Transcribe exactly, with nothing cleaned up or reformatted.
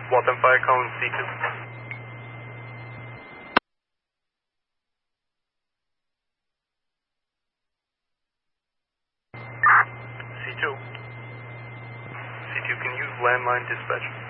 Waltham Fire Cone C two. C two. C two, can you use landline dispatch?